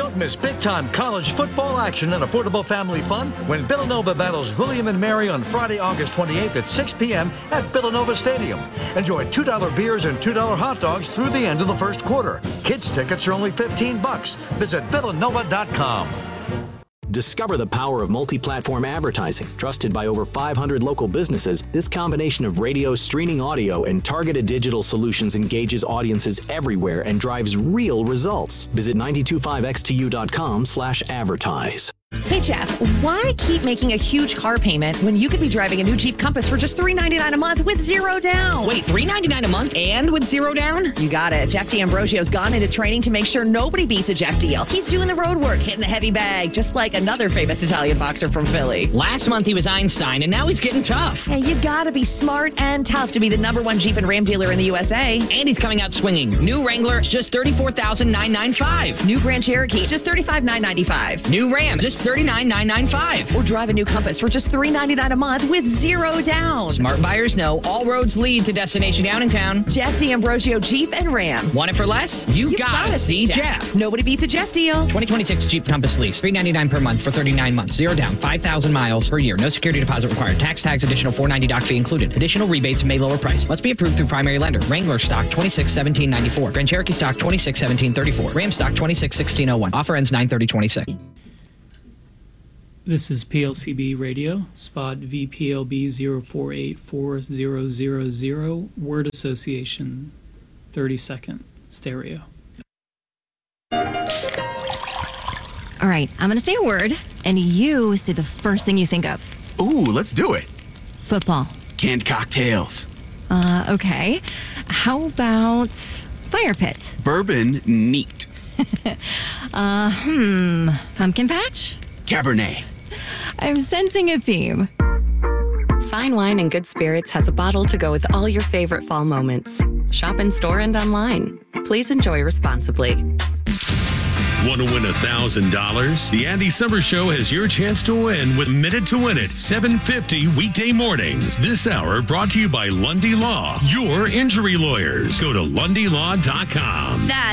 Don't miss big-time college football action and affordable family fun when Villanova battles William and Mary on Friday, August 28th at 6 p.m. at Villanova Stadium. Enjoy $2 beers and $2 hot dogs through the end of the first quarter. Kids tickets are only $15. Visit villanova.com. Discover the power of multi-platform advertising. Trusted by over 500 local businesses, this combination of radio, streaming audio, and targeted digital solutions engages audiences everywhere and drives real results. Visit 925xtu.com/advertise. Hey, Jeff, why keep making a huge car payment when you could be driving a new Jeep Compass for just $399 a month with zero down? Wait, $399 a month and with zero down? You got it. Jeff D'Ambrosio's gone into training to make sure nobody beats a Jeff deal. He's doing the road work, hitting the heavy bag, just like another famous Italian boxer from Philly. Last month he was Einstein, and now he's getting tough. Hey, you gotta be smart and tough to be the #1 Jeep and Ram dealer in the USA. And he's coming out swinging. New Wrangler, just $34,995. New Grand Cherokee, just $35,995. New Ram, just $39,995. Or drive a new Compass for just $399 a month with zero down. Smart buyers know all roads lead to Destination Downtown. Jeff D'Ambrosio Jeep and Ram. Want it for less? You gotta see Jeff. Nobody beats a Jeff deal. 2026 Jeep Compass lease, $399 per month for 39 months. Zero down, 5,000 miles per year. No security deposit required. Tax tags, additional $490 doc fee included. Additional rebates may lower price. Must be approved through primary lender. Wrangler stock 261794. Grand Cherokee stock 261734. Ram stock 261601. Offer ends 9/30/26. This is PLCB Radio, spot VPLB 04840000, word association, 30-second stereo. All right, I'm going to say a word, and you say the first thing you think of. Ooh, let's do it. Football. Canned cocktails. Okay. How about fire pit? Bourbon neat. Pumpkin patch? Cabernet. I'm sensing a theme. Fine Wine and Good Spirits has a bottle to go with all your favorite fall moments. Shop in store and online. Please enjoy responsibly. Want to win $1,000? The Andy Summers Show has your chance to win with Minute to Win It, 7:50 weekday mornings. This hour brought to you by Lundy Law, your injury lawyers. Go to lundylaw.com.